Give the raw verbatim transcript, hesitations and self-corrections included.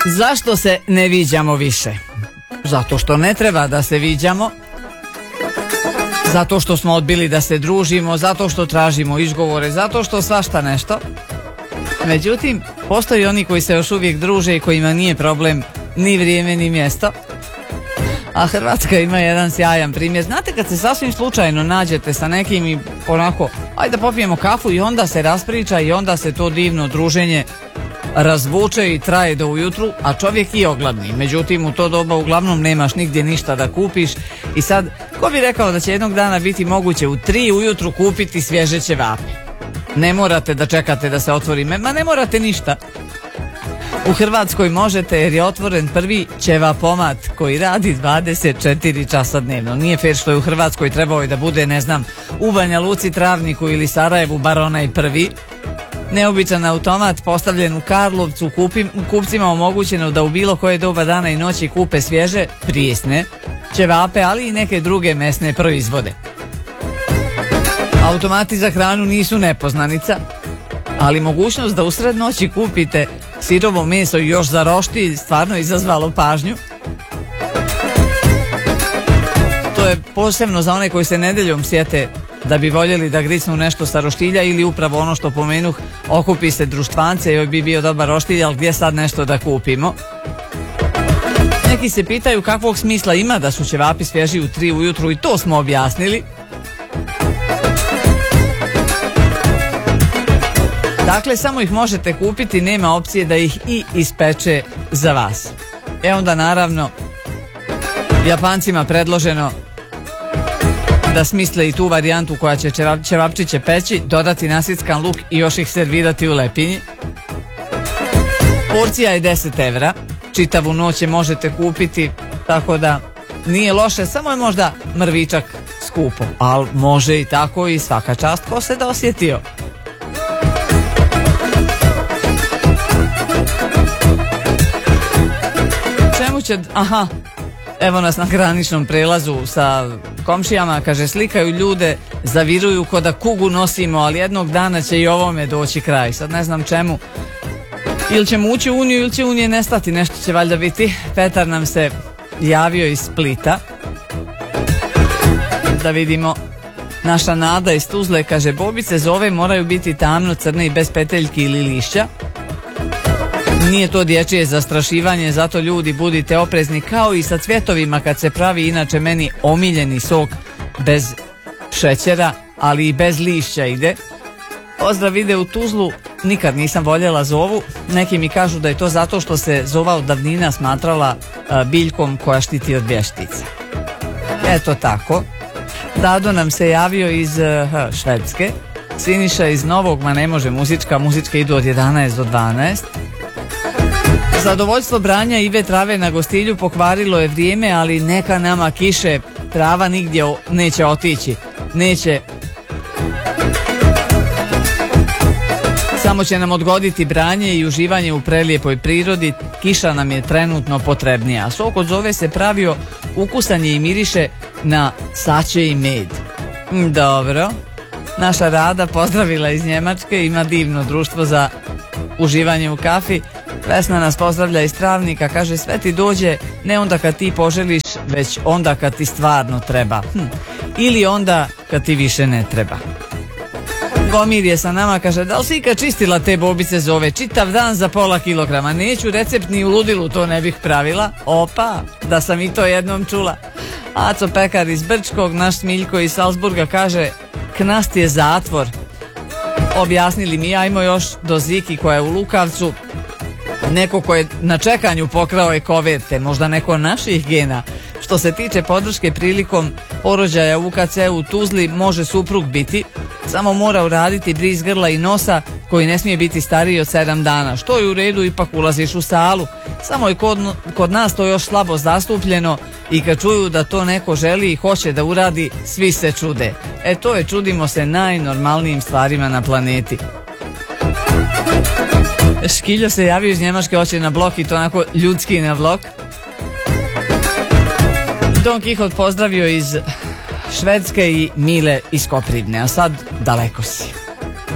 Zašto se ne viđamo više? Zato što ne treba da se viđamo, zato što smo odbili da se družimo, zato što tražimo izgovore, zato što svašta nešto. Međutim, postoji oni koji se još uvijek druže i kojima nije problem ni vrijeme ni mjesto. A Hrvatska ima jedan sjajan primjer. Znate, kad se sasvim slučajno nađete sa nekim i onako, ajde da popijemo kafu, i onda se raspriča i onda se to divno druženje razvuče i traje do ujutru, a čovjek i ogladni. Međutim, u to doba uglavnom nemaš nigdje ništa da kupiš i sad, ko bi rekao da će jednog dana biti moguće u tri ujutru kupiti svježe ćevape? Ne morate da čekate da se otvori, ma ne morate ništa. U Hrvatskoj možete, jer je otvoren prvi ćevapomat koji radi dvadeset četiri časa dnevno. Nije fair što je u Hrvatskoj trebao i da bude, ne znam, u Banja Luci, Travniku ili Sarajevu bar onaj prvi. Neobičan automat postavljen u Karlovcu, kupim, kupcima omogućeno da u bilo koje doba dana i noći kupe svježe, prijesne ćevape, ali i neke druge mesne proizvode. Automati za hranu nisu nepoznanica, ali mogućnost da usred noći kupite sirovo meso i još za roštilj stvarno izazvalo pažnju. To je posebno za one koji se nedeljom sjete da bi voljeli da gricnu nešto sa roštilja, ili upravo ono što pomenuh, okupi se društvance, joj bi bio dobar roštilj, ali gdje sad nešto da kupimo? Neki se pitaju kakvog smisla ima da su ćevapi svježi u tri ujutru, i to smo objasnili. Dakle, samo ih možete kupiti, nema opcije da ih i ispeče za vas. E onda naravno Japancima predloženo da smisle i tu varijantu koja će ćevapčiće peći, dodati nasitskan luk i još ih servirati u lepinji. Porcija je deset evra, čitavu noć je možete kupiti, tako da nije loše, samo je možda mrvičak skupo, ali može i tako, i svaka čast ko se dosjetio. Čemu će... Aha, evo nas na graničnom prelazu sa komšijama, kaže, slikaju ljude, zaviruju ko da kugu nosimo, ali jednog dana će i ovome doći kraj. Sad ne znam čemu. Ili ćemo ući u Uniju ili će Unije nestati, nešto će valjda biti. Petar nam se javio iz Splita. Da vidimo. Naša Nada iz Tuzle kaže, bobice zove moraju biti tamno crne i bez peteljki ili lišća. Nije to dječje zastrašivanje, zato ljudi budite oprezni, kao i sa cvjetovima kad se pravi inače meni omiljeni sok bez šećera, ali i bez lišća ide. Pozdrav ide u Tuzlu, nikad nisam voljela zovu, neki mi kažu da je to zato što se zova od davnina smatrala a, biljkom koja štiti od vještica. Eto tako. Dado nam se javio iz a, Švedske, Siniša iz Novog, ma ne može muzička, muzičke idu od jedanaest do dvanaest. Zadovoljstvo branja ive trave na Gostilju pokvarilo je vrijeme, ali neka nama kiše, trava nigdje o, neće otići, neće, samo će nam odgoditi branje i uživanje u prelijepoj prirodi, kiša nam je trenutno potrebnija. Sok od zove se pravio, ukusan je i miriše na saće i med. Dobro, naša Rada pozdravila iz Njemačke, ima divno društvo za uživanje u kafi. Vesna nas pozdravlja iz Travnika, kaže, sve ti dođe ne onda kad ti poželiš, već onda kad ti stvarno treba. Hm. Ili onda kad ti više ne treba. Gomir je sa nama, kaže, da li si ikad čistila te bobice zove? Čitav dan za pola kilograma. Neću recept ni u ludilu, to ne bih pravila. Opa, da sam i to jednom čula. Aco Pekar iz Brčkog, naš Smiljko iz Salzburga kaže, Knast je zatvor. Objasnili mi, ajmo još do Ziki koja je u Lukavcu. Neko ko je na čekanju pokrao je koverte, možda neko naših gena. Što se tiče podrške prilikom porođaja u U K C u Tuzli, može suprug biti, samo mora uraditi briz grla i nosa koji ne smije biti stariji od sedam dana. Što je u redu, ipak ulaziš u salu. Samo je kod, kod nas to još slabo zastupljeno i kad čuju da to neko želi i hoće da uradi, svi se čude. E to je, čudimo se najnormalnijim stvarima na planeti. Škiljo se javio iz Njemačke, hoće na blok i to onako ljudski na blok. Don Kihot pozdravio iz Švedske i Mile iz Koprivne, a sad daleko si.